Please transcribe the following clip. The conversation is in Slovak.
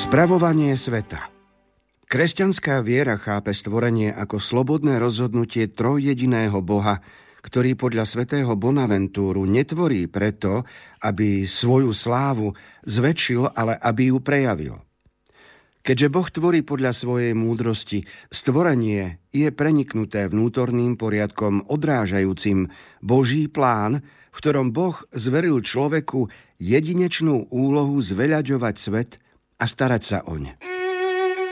Spravovanie sveta. Kresťanská viera chápe stvorenie ako slobodné rozhodnutie trojjediného Boha, ktorý podľa svätého Bonaventúru netvorí preto, aby svoju slávu zväčšil, ale aby ju prejavil. Keďže Boh tvorí podľa svojej múdrosti, stvorenie je preniknuté vnútorným poriadkom odrážajúcim Boží plán, v ktorom Boh zveril človeku jedinečnú úlohu zveľaďovať svet a starať sa oň.